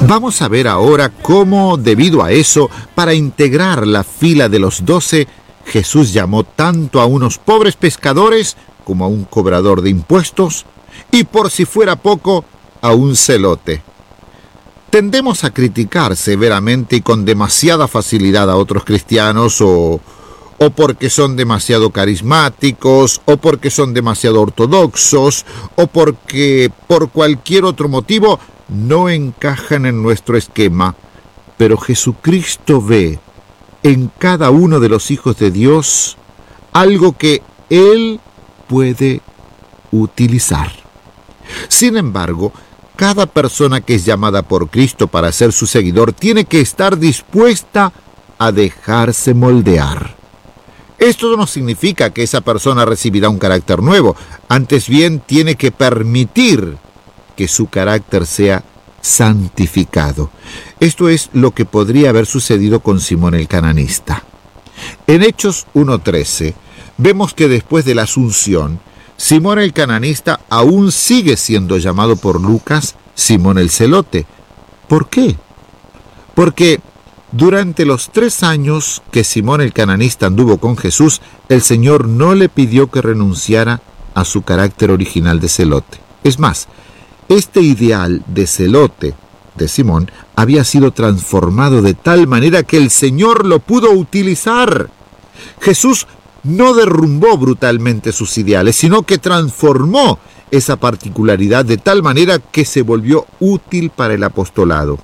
Vamos a ver ahora cómo, debido a eso, para integrar la fila de los 12, Jesús llamó tanto a unos pobres pescadores como a un cobrador de impuestos, y por si fuera poco, a un celote. Tendemos a criticar severamente y con demasiada facilidad a otros cristianos o porque son demasiado carismáticos, o porque son demasiado ortodoxos, o porque por cualquier otro motivo no encajan en nuestro esquema. Pero Jesucristo ve en cada uno de los hijos de Dios algo que Él puede utilizar. Sin embargo, cada persona que es llamada por Cristo para ser su seguidor tiene que estar dispuesta a dejarse moldear. Esto no significa que esa persona recibirá un carácter nuevo, antes bien tiene que permitir que su carácter sea santificado. Esto es lo que podría haber sucedido con Simón el cananista. En Hechos 1:13 vemos que después de la asunción, Simón el cananista aún sigue siendo llamado por Lucas Simón el celote. ¿Por qué? Porque durante los 3 años que Simón el cananista anduvo con Jesús, el Señor no le pidió que renunciara a su carácter original de celote. Es más, este ideal de celote de Simón había sido transformado de tal manera que el Señor lo pudo utilizar. Jesús no derrumbó brutalmente sus ideales, sino que transformó esa particularidad de tal manera que se volvió útil para el apostolado.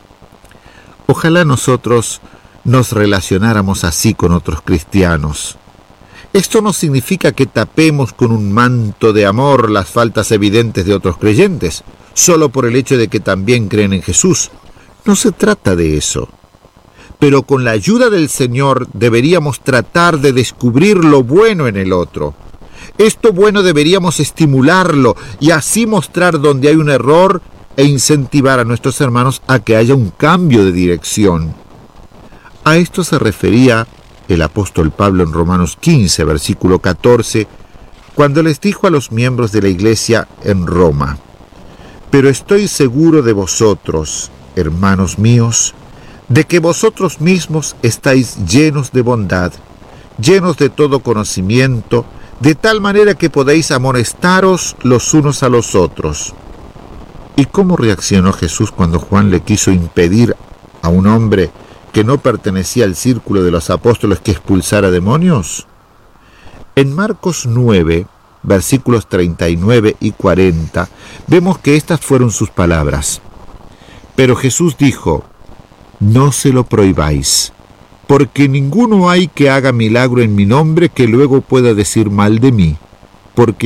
Ojalá nosotros nos relacionáramos así con otros cristianos. Esto no significa que tapemos con un manto de amor las faltas evidentes de otros creyentes, solo por el hecho de que también creen en Jesús. No se trata de eso. Pero con la ayuda del Señor deberíamos tratar de descubrir lo bueno en el otro. Esto bueno deberíamos estimularlo y así mostrar donde hay un error e incentivar a nuestros hermanos a que haya un cambio de dirección. A esto se refería el apóstol Pablo en Romanos 15, versículo 14, cuando les dijo a los miembros de la iglesia en Roma: «Pero estoy seguro de vosotros, hermanos míos, de que vosotros mismos estáis llenos de bondad, llenos de todo conocimiento, de tal manera que podéis amonestaros los unos a los otros». ¿Y cómo reaccionó Jesús cuando Juan le quiso impedir a un hombre que no pertenecía al círculo de los apóstoles que expulsara demonios? En Marcos 9, versículos 39 y 40, vemos que estas fueron sus palabras. Pero Jesús dijo: «No se lo prohibáis, porque ninguno hay que haga milagro en mi nombre que luego pueda decir mal de mí, porque